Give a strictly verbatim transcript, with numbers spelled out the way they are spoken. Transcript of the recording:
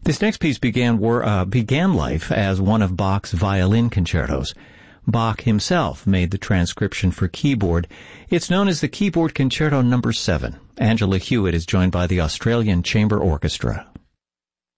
This next piece began wor- uh, began life as one of Bach's violin concertos. Bach himself made the transcription for keyboard. It's known as the Keyboard Concerto Number seven. Angela Hewitt is joined by the Australian Chamber Orchestra.